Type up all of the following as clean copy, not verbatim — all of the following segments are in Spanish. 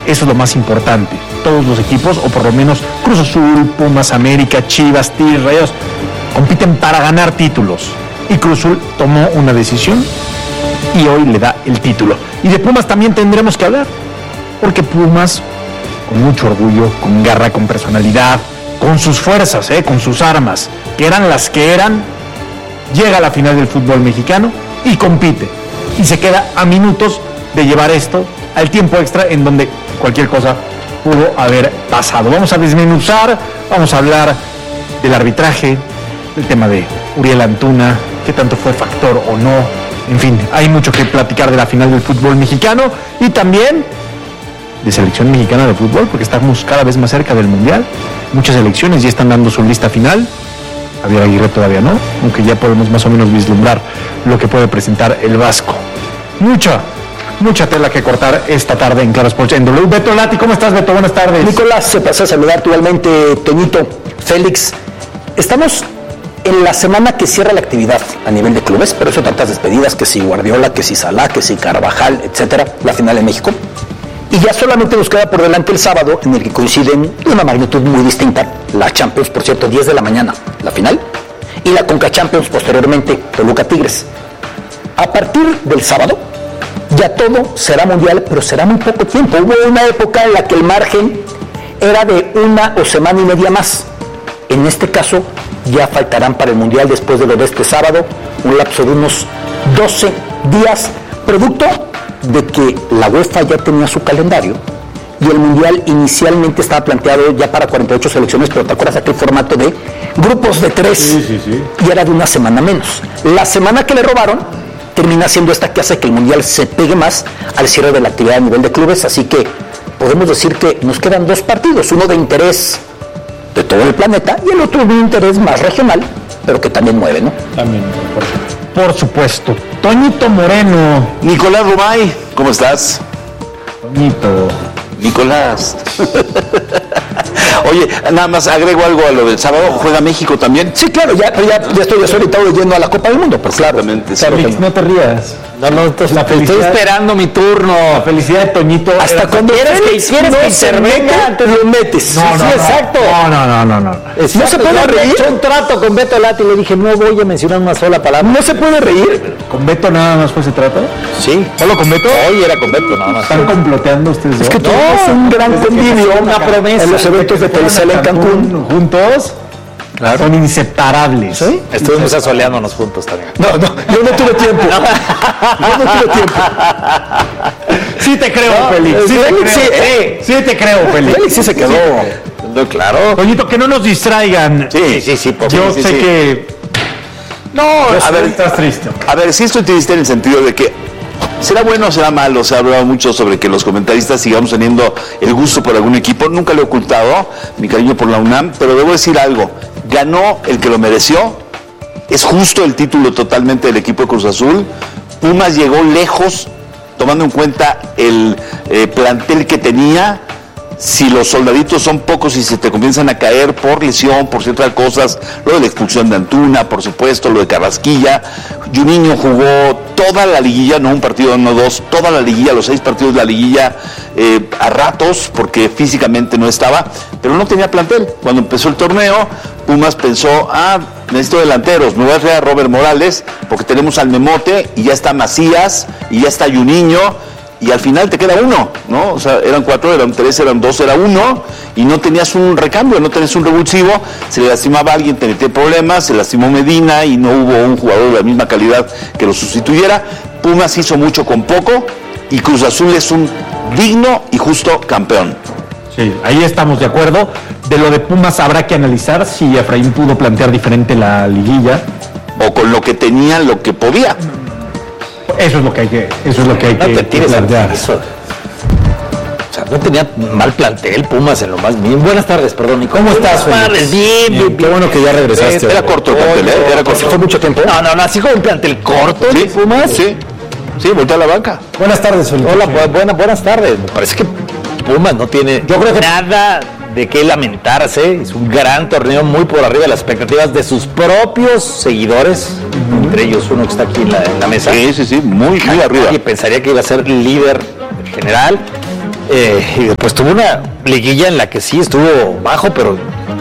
Eso es lo más importante. Todos los equipos, o por lo menos Cruz Azul, Pumas, América, Chivas, Tigres, Rayados, compiten para ganar títulos. Y Cruz Azul tomó una decisión y hoy le da el título. Y de Pumas también tendremos que hablar, porque Pumas, con mucho orgullo, con garra, con personalidad, con sus fuerzas, con sus armas, que eran las que eran, llega a la final del fútbol mexicano y compite. Y se queda a minutos de llevar esto al tiempo extra, en donde cualquier cosa pudo haber pasado. Vamos a desmenuzar, vamos a hablar del arbitraje, el tema de Uriel Antuna, qué tanto fue factor o no. En fin, hay mucho que platicar de la final del fútbol mexicano y también de selección mexicana de fútbol, porque estamos cada vez más cerca del Mundial. Muchas selecciones ya están dando su lista final. Javier Aguirre todavía no, aunque ya podemos más o menos vislumbrar lo que puede presentar el Vasco. Mucha tela que cortar esta tarde en Claro Sports en W. Beto Lati, ¿cómo estás, Beto? Buenas tardes. Nicolás, se pasó a saludar igualmente, Toñito, Félix. Estamos en la semana que cierra la actividad a nivel de clubes, pero eso tantas despedidas, que si Guardiola, que si Salah, que si Carvajal, etcétera, la final en México. Y ya solamente nos queda por delante el sábado, en el que coinciden de una magnitud muy distinta, la Champions, por cierto, 10 de la mañana, la final, y la Conca Champions posteriormente, Toluca Tigres. A partir del sábado, ya todo será mundial, pero será muy poco tiempo. Hubo una época en la que el margen era de una o semana y media más. En este caso, ya faltarán para el mundial, después de lo de este sábado, un lapso de unos 12 días, producto de que la UEFA ya tenía su calendario y el mundial inicialmente estaba planteado ya para 48 selecciones, pero ¿te acuerdas aquel formato de grupos de 3? Sí. Y era de una semana menos. La semana que le robaron termina siendo esta que hace que el mundial se pegue más al cierre de la actividad a nivel de clubes, así que podemos decir que nos quedan dos partidos, uno de interés de todo el planeta y el otro de un interés más regional, pero que también mueve, ¿no? También, por supuesto. Toñito Moreno. Nicolás Romay, ¿cómo estás? Toñito. Nicolás. Oye, nada más agrego algo a lo del sábado. ¿Juega México también? Sí, claro, ya estoy desorientado yendo a la Copa del Mundo, pero claro. Exactamente. Claro, Félix, no te rías. No, la felicidad, estoy esperando mi turno. La felicidad de Toñito. Hasta cuando quieres que intervenga, antes lo metes. No, exacto. No. No se puede reír. He hecho un trato con Beto Lati y le dije, no voy a mencionar una sola palabra. No se puede reír. ¿Con Beto nada más fue ese trato? Sí. ¿Solo con Beto? Hoy era con Beto nada más. ¿Están comploteando ustedes dos? Es que tuvimos un gran convivio, una promesa. En los eventos de Telcel en Cancún. ¿Juntos? Claro. Son inseparables. ¿Sí? Estuvimos asoleándonos juntos también. No, yo no tuve tiempo. Sí te creo, Félix. Sí te creo, Félix. Félix sí se quedó. No, claro. Toñito, que no nos distraigan. Sí. Yo sé que... No, a ver, estás triste. A ver, sí estoy triste en el sentido de que ¿será bueno o será malo? Se ha hablado mucho sobre que los comentaristas sigamos teniendo el gusto por algún equipo. Nunca lo he ocultado, mi cariño por la UNAM, pero debo decir algo. Ganó el que lo mereció. Es justo el título totalmente del equipo de Cruz Azul. Pumas llegó lejos, tomando en cuenta el plantel que tenía. Si los soldaditos son pocos y se te comienzan a caer por lesión, por ciertas cosas, lo de la expulsión de Antuna, por supuesto, lo de Carrasquilla. Juninho jugó toda la liguilla, no un partido, no dos, toda la liguilla, los 6 partidos de la liguilla, a ratos, porque físicamente no estaba, pero no tenía plantel. Cuando empezó el torneo, Pumas pensó, necesito delanteros, me voy a traer a Robert Morales, porque tenemos al Memote, y ya está Macías, y ya está Juninho, y al final te queda uno, ¿no? O sea, eran 4, eran 3, eran 2, era 1, y no tenías un recambio, no tenías un revulsivo, se le lastimaba a alguien, te metía problemas, se lastimó Medina y no hubo un jugador de la misma calidad que lo sustituyera. Pumas hizo mucho con poco y Cruz Azul es un digno y justo campeón. Sí, ahí estamos de acuerdo. De lo de Pumas habrá que analizar si Efraín pudo plantear diferente la liguilla. O con lo que tenía, lo que podía. Eso es lo que hay que, plantear. O sea, no tenía mal plantel Pumas en lo más bien. Buenas tardes, perdón. ¿Cómo estás, Félix? Bien. Qué bueno que ya regresaste. Era corto el plantel, era corto. ¿Fue mucho tiempo? No, así como un plantel corto de Pumas. Sí, voltea a la banca. Buenas tardes, Félix. Hola, buenas tardes. Me parece que Pumas no tiene nada de qué lamentarse. Es un gran torneo, muy por arriba de las expectativas de sus propios seguidores, entre ellos uno que está aquí en la mesa. Sí, muy arriba. Nadie pensaría que iba a ser líder general. Y después tuvo una liguilla en la que sí estuvo bajo, pero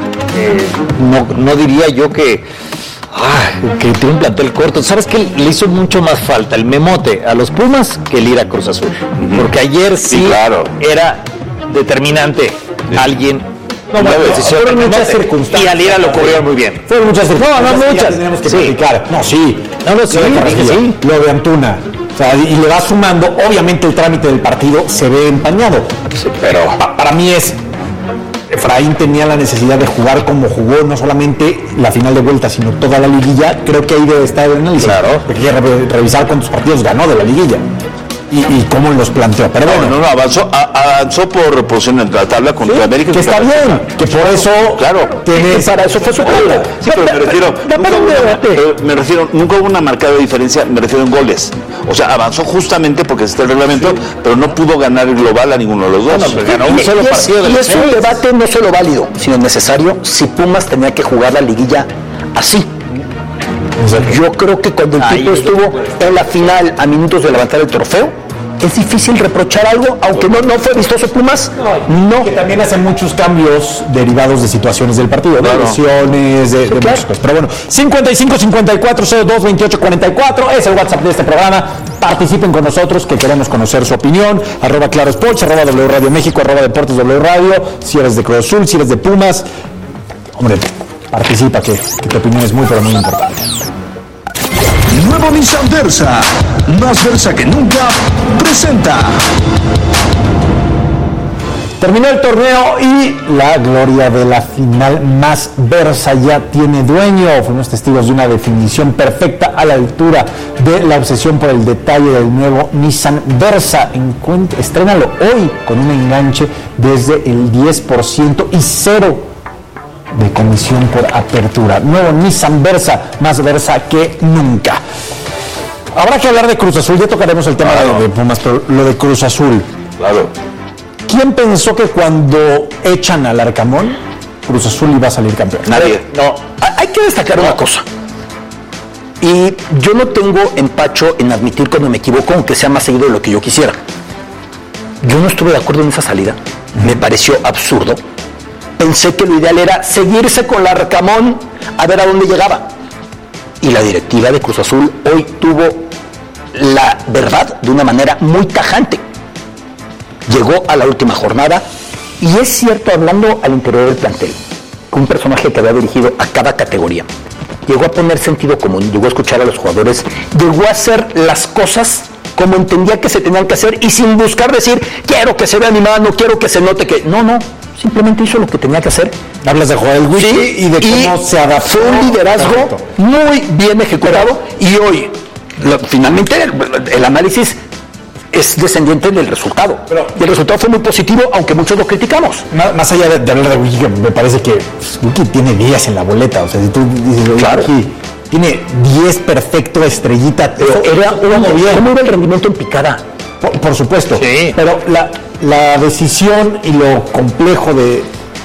no diría yo que tiene un plantel corto. ¿Sabes qué? Le hizo mucho más falta el memote a los Pumas que el ir a Cruz Azul. Porque ayer sí, claro, era determinante. Sí. Alguien fueron muchas circunstancias. Y al Lira lo cubrieron muy bien. Fueron muchas circunstancias. No muchas. Tenemos que platicar. Sí. Lo de Antuna. O sea, y le va sumando, obviamente el trámite del partido se ve empañado. Sí, pero para mí Efraín tenía la necesidad de jugar como jugó, no solamente la final de vuelta, sino toda la liguilla. Creo que ahí debe estar el análisis. Claro. Porque hay que revisar cuántos partidos ganó de la liguilla. Y cómo los planteó. Pero bueno, avanzó por posición en la tabla contra América. Que está bien, que por eso, claro, para eso fue su tabla. Sí, pero me refiero, nunca hubo una marcada diferencia, me refiero en goles. O sea, avanzó justamente porque está el reglamento, pero no pudo ganar el global a ninguno de los dos. Ganó un solo partido. Y es un debate no solo válido, sino necesario, si Pumas tenía que jugar la liguilla así. Yo creo que cuando el equipo estuvo en la final a minutos de levantar el trofeo, es difícil reprochar algo, aunque no fue vistoso Pumas. No. Que también hacen muchos cambios derivados de situaciones del partido, de lesiones, de muchas cosas. Pero bueno, 55-54-02-28-44 es el WhatsApp de este programa. Participen con nosotros, que queremos conocer su opinión. @ClaroSports, @W Radio México, @Deportes W Radio. Si eres de Cruz Azul, si eres de Pumas, hombre, participa, que tu opinión es muy, pero muy importante. Nuevo Nissan Versa, más Versa que nunca, presenta. Terminó el torneo y la gloria de la final más Versa ya tiene dueño. Fuimos testigos de una definición perfecta a la altura de la obsesión por el detalle del nuevo Nissan Versa. Estrénalo hoy con un enganche desde el 10% y 0 de comisión por apertura. Nuevo Nissan Versa, más Versa que nunca. Habrá que hablar de Cruz Azul, ya tocaremos el tema de Pumas, pero lo de Cruz Azul. Claro. ¿Quién pensó que cuando echan al Arcamón, Cruz Azul iba a salir campeón? Nadie. No, hay que destacar una cosa. Y yo no tengo empacho en admitir cuando me equivoco, aunque sea más seguido de lo que yo quisiera. Yo no estuve de acuerdo en esa salida. Me pareció absurdo. Pensé que lo ideal era seguirse con el Arcamón a ver a dónde llegaba. Y la directiva de Cruz Azul hoy tuvo la verdad de una manera muy tajante. Llegó a la última jornada y es cierto, hablando al interior del plantel, un personaje que había dirigido a cada categoría, llegó a poner sentido común, llegó a escuchar a los jugadores, llegó a hacer las cosas como entendía que se tenían que hacer y sin buscar decir, quiero que se vea mi mano, quiero que se note que... No, simplemente hizo lo que tenía que hacer. Hablas de Joel Wiki y de cómo se adaptó. Fue un liderazgo muy bien ejecutado y hoy, finalmente, el análisis es descendiente del resultado. Y el resultado fue muy positivo, aunque muchos lo criticamos. Más allá de hablar de Wiki, me parece que Wiki tiene 10 en la boleta. O sea, si tú dices, claro, Wiki tiene 10 perfecto, estrellita. Era muy buen rendimiento en picada. Por supuesto. Sí. Pero la decisión y lo complejo de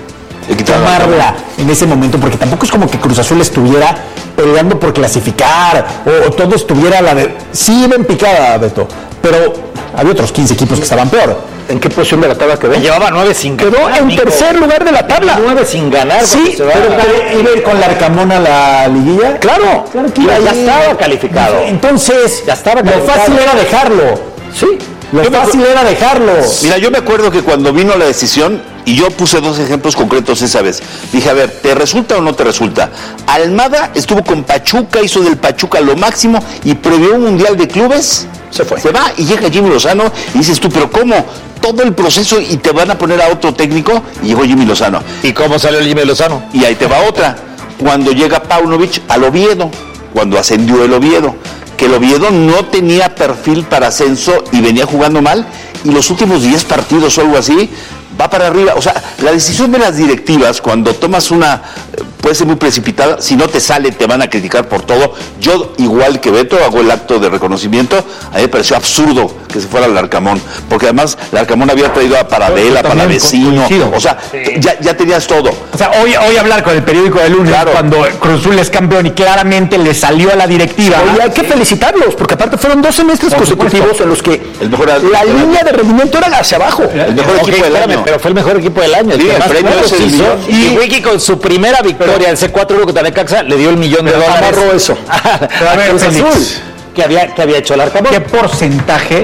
tomarla en ese momento, porque tampoco es como que Cruz Azul estuviera peleando por clasificar o todo estuviera sí iba en picada, Beto, pero había otros 15 equipos que estaban peor. ¿En qué posición de la tabla quedó? Llevaba 9 sin ganar. Quedó en tercer lugar de la tabla. 9 sin ganar. Sí, pero iba con la Arcamón a la liguilla. Claro que ya estaba calificado. Entonces, ya estaba lo fácil era dejarlo. Sí. Lo fácil era dejarlo. Mira, yo me acuerdo que cuando vino la decisión, y yo puse 2 ejemplos concretos esa vez, dije, a ver, ¿te resulta o no te resulta? Almada estuvo con Pachuca, hizo del Pachuca lo máximo y previó un mundial de clubes, se va y llega Jimmy Lozano y dices tú, pero ¿cómo? Todo el proceso y te van a poner a otro técnico y llegó Jimmy Lozano. ¿Y cómo salió el Jimmy Lozano? Y ahí te va otra, cuando llega Paunovic al Oviedo, cuando ascendió el Oviedo, que el Oviedo no tenía perfil para ascenso y venía jugando mal, y los últimos 10 partidos o algo así, va para arriba. O sea, la decisión de las directivas, cuando tomas una puede ser muy precipitada. Si no te sale, te van a criticar por todo. Yo, igual que Beto, hago el acto de reconocimiento. A mí me pareció absurdo que se fuera al Larcamón, porque además Larcamón había traído a Paradela, Palavecino, o sea, ya tenías todo. O sea, hoy hablar con el periódico de lunes, cuando Cruz Azul es campeón y claramente le salió a la directiva. Y hay que felicitarlos, porque aparte fueron 2 semestres consecutivos en los que la línea de rendimiento era hacia abajo. El mejor equipo del año. Pero fue el mejor equipo del año. Sí, el premio es el millón. Y Wiki con su primera victoria en C4 contra Necaxa le dio $1 millón. Amarró eso. Pero a ver, Cruz Félix, Azul, que había hecho el Arcamón. ¿qué porcentaje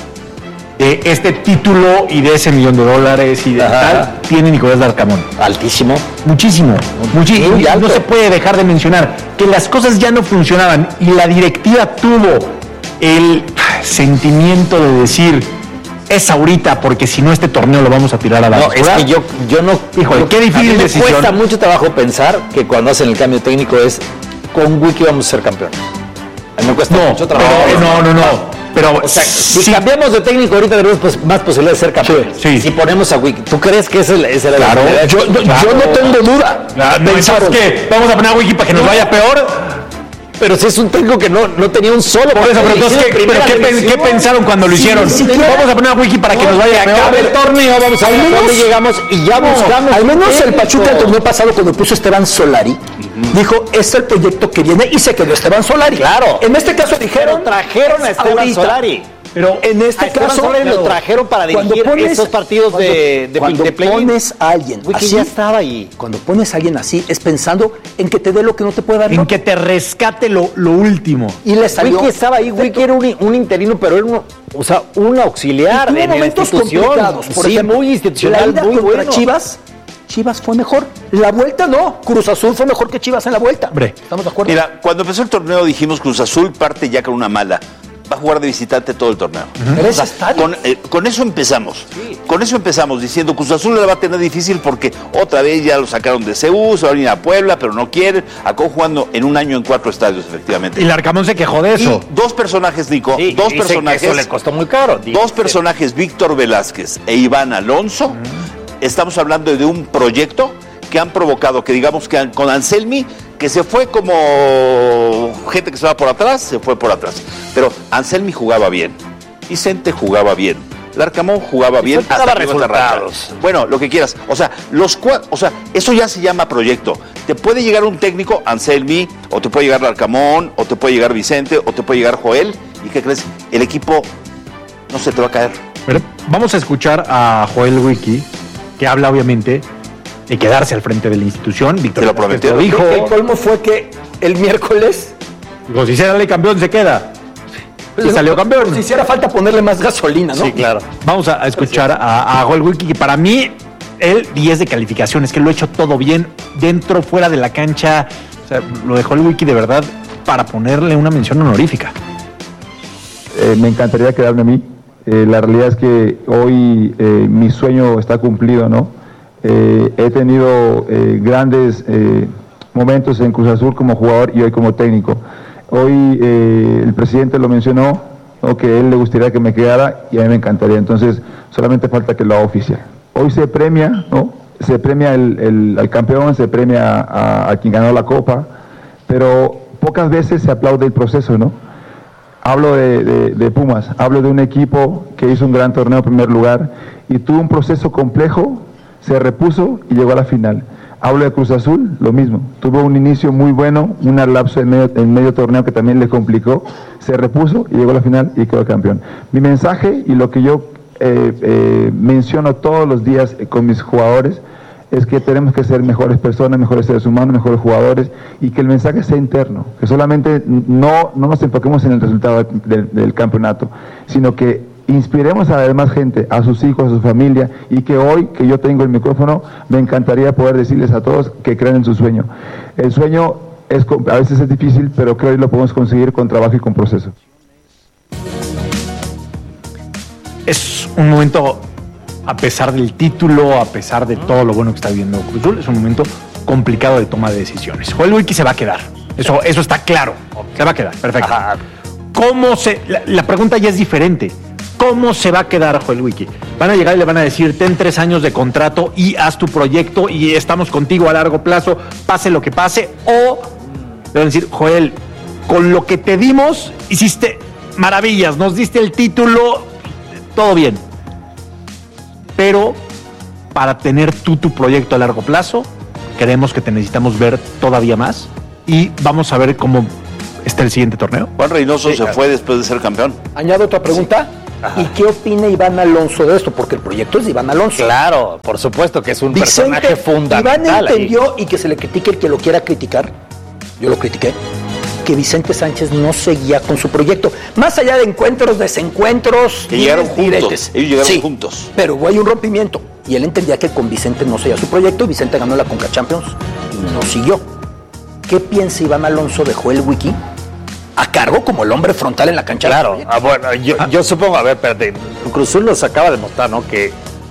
de este título y de ese $1 millón y de tal tiene Nicolás Larcamón? Altísimo. Muchísimo. Muy alto. No se puede dejar de mencionar que las cosas ya no funcionaban y la directiva tuvo el sentimiento de decir: es ahorita, porque si no este torneo lo vamos a tirar a la basura. Es que yo no... Híjole, qué difícil a mí me decisión. cuesta mucho trabajo pensar que cuando hacen el cambio técnico es con Wiki vamos a ser campeones. A mí me cuesta mucho trabajo. No. Pero o sea, si cambiamos de técnico ahorita tenemos más posibilidades de ser campeones. Sí. Si ponemos a Wiki, ¿tú crees que esa era la realidad? Yo no tengo duda. Pensaron que vamos a poner a Wiki para que nos vaya peor. Pero si es un técnico que no tenía un solo. Por eso, pero entonces, ¿qué pensaron cuando lo hicieron? Vamos a poner a Wiki para que nos vaya peor. Acabe el torneo, vamos a ver dónde llegamos y ya buscamos. Al menos el Pachuca el torneo pasado, cuando puso Esteban Solari, dijo: es el proyecto que viene, y se quedó Esteban Solari. Claro. En este caso dijeron: trajeron a Esteban Solari. Pero en este caso lo trajeron para dirigir esos partidos de play-in. Pones a alguien así, ya estaba ahí. Cuando pones a alguien así, es pensando en que te dé lo que no te puede dar. En que te rescate lo último. Y le salió. Wiki estaba ahí. Wiki era un interino, pero era un auxiliar de la institución. Por ejemplo, muy institucional, la ida muy contra bueno. Chivas fue mejor. La vuelta no. Cruz Azul fue mejor que Chivas en la vuelta. Hombre, ¿estamos de acuerdo? Mira, cuando empezó el torneo dijimos: Cruz Azul parte ya con una mala. Va a jugar de visitante todo el torneo. Pero ese estadio. Con eso empezamos. Sí. Con eso empezamos diciendo: Cruz Azul le va a tener difícil porque otra vez ya lo sacaron de CU, se van a ir a Puebla, pero no quieren. Acá jugando en un año en 4 estadios, efectivamente. Y el Arcamón se quejó de eso. Y 2 personajes, Nico. Sí, 2 personajes. Eso le costó muy caro. 2 personajes, Víctor Velázquez e Iván Alonso. Estamos hablando de un proyecto que han provocado que, digamos, que con Anselmi, que se fue como gente que se va por atrás, se fue por atrás. Pero Anselmi jugaba bien, Vicente jugaba bien, Larcamón jugaba bien, hasta resultados. Bueno, lo que quieras. O sea, eso ya se llama proyecto. Te puede llegar un técnico, Anselmi, o te puede llegar Larcamón, o te puede llegar Vicente, o te puede llegar Joel, y ¿qué crees? El equipo no se te va a caer. Pero vamos a escuchar a Joel Wiki, que habla obviamente de quedarse al frente de la institución. Víctor lo prometió. Lo dijo. El colmo fue que el miércoles, dijo: si sale campeón, se queda. Y salió campeón. Si hiciera falta ponerle más gasolina, ¿no? Sí, claro. Vamos a escuchar a Joel Wiki, que para mí, él 10 de calificación. Es que lo ha hecho todo bien, dentro, fuera de la cancha. O sea, lo de Joel Wiki, de verdad, para ponerle una mención honorífica. Me encantaría quedarme a mí. La realidad es que hoy mi sueño está cumplido, ¿no? He tenido grandes momentos en Cruz Azul como jugador y hoy como técnico. Hoy el presidente lo mencionó, ¿no?, que a él le gustaría que me quedara y a mí me encantaría. Entonces solamente falta que lo haga oficial. Hoy se premia, ¿no? Se premia al campeón, se premia a quien ganó la copa, pero pocas veces se aplaude el proceso, ¿no? Hablo de Pumas, hablo de un equipo que hizo un gran torneo en primer lugar y tuvo un proceso complejo, se repuso y llegó a la final. Hablo de Cruz Azul, lo mismo, tuvo un inicio muy bueno, un lapso en medio torneo que también le complicó, se repuso y llegó a la final y quedó campeón. Mi mensaje y lo que yo menciono todos los días con mis jugadores es que tenemos que ser mejores personas, mejores seres humanos, mejores jugadores, y que el mensaje sea interno, que solamente no nos enfoquemos en el resultado del campeonato, sino que inspiremos a la demás gente, a sus hijos, a su familia, y que hoy que yo tengo el micrófono, me encantaría poder decirles a todos que crean en su sueño. El sueño a veces es difícil, pero creo que lo podemos conseguir con trabajo y con proceso. Es un momento, a pesar del título, a pesar de todo lo bueno que está viviendo Cruz Azul, es un momento complicado de toma de decisiones. Joel Wiki se va a quedar, eso está claro, se va a quedar, perfecto. La pregunta ya es diferente. ¿Cómo se va a quedar Joel Wiki? Van a llegar y le van a decir, ten 3 años de contrato y haz tu proyecto y estamos contigo a largo plazo, pase lo que pase, o le van a decir, Joel, con lo que te dimos, hiciste maravillas, nos diste el título, todo bien. Pero para tener tu proyecto a largo plazo, creemos que te necesitamos ver todavía más y vamos a ver cómo está el siguiente torneo. Juan Reynoso se fue después de ser campeón. Añado otra pregunta. ¿Y qué opina Iván Alonso de esto? Porque el proyecto es de Iván Alonso. Claro, por supuesto que es un personaje fundamental. Iván entendió, y que se le critique el que lo quiera criticar, yo lo critiqué, que Vicente Sánchez no seguía con su proyecto. Más allá de encuentros, desencuentros, que llegaron juntos. Ellos llegaron juntos. Pero hay un rompimiento. Y él entendía que con Vicente no seguía su proyecto, y Vicente ganó la Conca Champions y no siguió. ¿Qué piensa Iván Alonso de Joel Wiki? A cargo como el hombre frontal en la cancha. Claro, bueno, yo supongo, a ver, espérate, Cruz Azul nos acaba de mostrar, ¿no? Que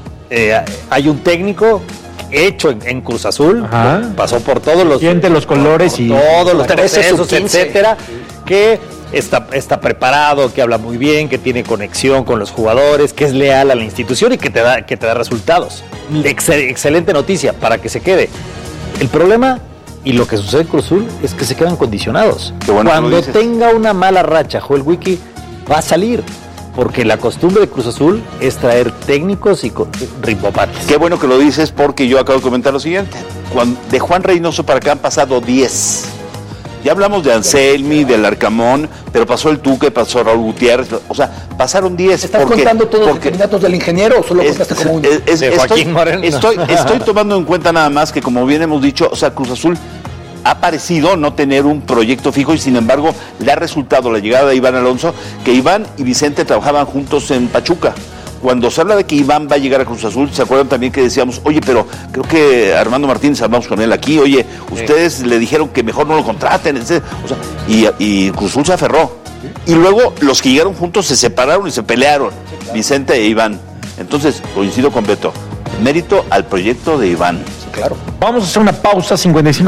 hay un técnico hecho en Cruz Azul, pasó por todos los... Siente los colores y... Todos los procesos, etcétera, que está preparado, que habla muy bien, que tiene conexión con los jugadores, que es leal a la institución y que te da resultados. Excelente noticia para que se quede. El problema... Y lo que sucede en Cruz Azul es que se quedan condicionados. Bueno, cuando tenga una mala racha, Joel Wiki va a salir. Porque la costumbre de Cruz Azul es traer técnicos y rimbopates. Qué bueno que lo dices, porque yo acabo de comentar lo siguiente. De Juan Reynoso para acá han pasado 10. Ya hablamos de Anselmi, del Arcamón, pero pasó el Tuque, pasó Raúl Gutiérrez. O sea, pasaron 10. ¿Estás contando todos los candidatos del ingeniero o solo contaste como uno? Joaquín Moreno. Estoy tomando en cuenta nada más que, como bien hemos dicho, o sea, Cruz Azul ha parecido no tener un proyecto fijo y, sin embargo, le ha resultado la llegada de Iván Alonso, que Iván y Vicente trabajaban juntos en Pachuca. Cuando se habla de que Iván va a llegar a Cruz Azul, ¿se acuerdan también que decíamos, oye, pero creo que Armando Martínez, hablamos con él aquí, oye, ustedes le dijeron que mejor no lo contraten, etc. O sea, y Cruz Azul se aferró. Y luego los que llegaron juntos se separaron y se pelearon, Vicente e Iván. Entonces, coincido con Beto, mérito al proyecto de Iván. Claro. Vamos a hacer una pausa.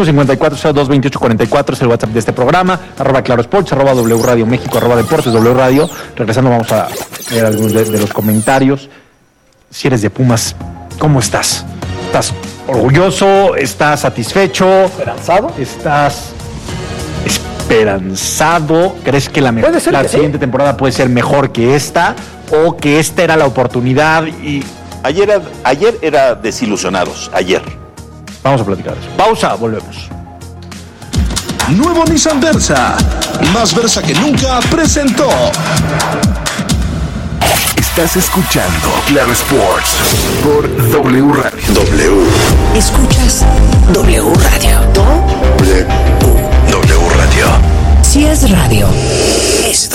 55-54-02-28-44 es el WhatsApp de este programa, @ClaroSports, @W Radio México, @Deportes W Radio. Regresando vamos a ver algunos de los comentarios. Si eres de Pumas, ¿cómo estás? ¿Estás orgulloso? ¿Estás satisfecho? ¿Esperanzado? ¿Estás esperanzado? ¿Crees que la siguiente temporada puede ser mejor que esta? ¿O que esta era la oportunidad y... Ayer era desilusionados, ayer. Vamos a platicar de eso. Pausa, volvemos. Nuevo Nissan Versa, más Versa que nunca, presentó. Estás escuchando Claro Sports por W Radio. Escuchas W Radio. W Radio. Si es radio, es